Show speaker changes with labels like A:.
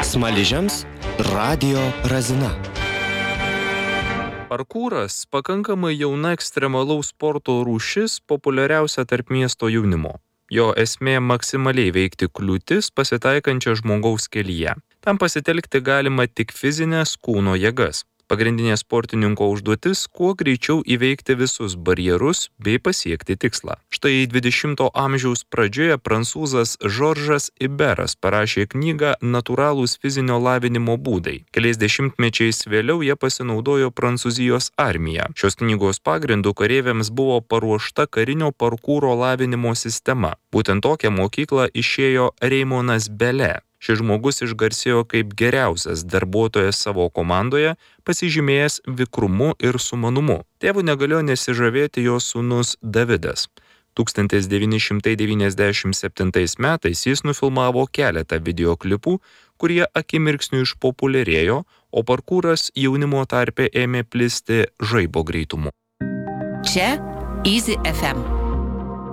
A: Smaližiams Radio Razina.
B: Parkūras pakankamai jauna ekstremalaus sporto rūšis, populiariausia tarp miesto jaunimo. Jo esmė maksimaliai veikti kliūtis pasitaikančią žmogaus kelyje. Tam pasitelkti galima tik fizinės kūno jėgas. Pagrindinė sportininko užduotis – kuo greičiau įveikti visus barjerus bei pasiekti tikslą. Štai 20 amžiaus pradžioje prancūzas Žoržas Iberas parašė knygą Natūralūs fizinio lavinimo būdai. Keliais dešimtmečiais vėliau jie pasinaudojo Prancūzijos armija. Šios knygos pagrindu kareiviams buvo paruošta karinio parkūro lavinimo sistema. Būtent tokią mokyklą išėjo Raimonas Belė. Šis žmogus išgarsėjo kaip geriausias darbuotojas savo komandoje, pasižymėjęs vikrumu ir sumanumu. Tėvu negalėjo nesižavėti jo sūnus Davidas. 1997 metais jis nufilmavo keletą videoklipų, kurie akimirksniu išpopuliarėjo, o parkūras jaunimo tarpe ėmė plisti žaibo greitumu.
C: Čia Easy FM.